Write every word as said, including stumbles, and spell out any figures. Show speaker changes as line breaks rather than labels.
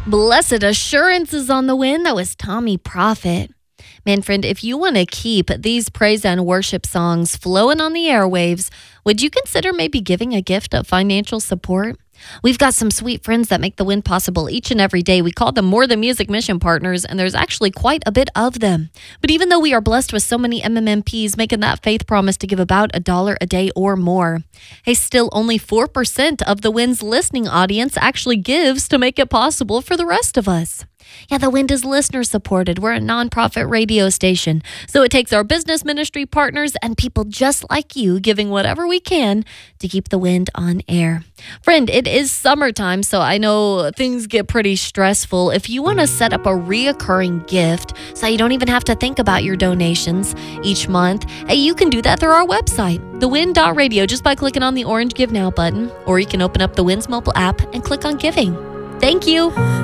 Blessed Assurance is on the Wind. That was Tommy Prophet. Man, friend, if you want to keep these praise and worship songs flowing on the airwaves, would you consider maybe giving a gift of financial support? We've got some sweet friends that make the Wind possible each and every day. We call them More Than Music Mission Partners, and there's actually quite a bit of them. But even though we are blessed with so many M M M Ps making that faith promise to give about a dollar a day or more, hey, still only four percent of the Wind's listening audience actually gives to make it possible for the rest of us. Yeah, the Wind is listener supported. We're a nonprofit radio station. So it takes our business ministry partners and people just like you giving whatever we can to keep the Wind on air. Friend, it is summertime, so I know things get pretty stressful. If you want to set up a reoccurring gift so you don't even have to think about your donations each month, hey, you can do that through our website, the wind dot radio, just by clicking on the orange Give Now button, or you can open up the Wind's mobile app and click on Giving. Thank you.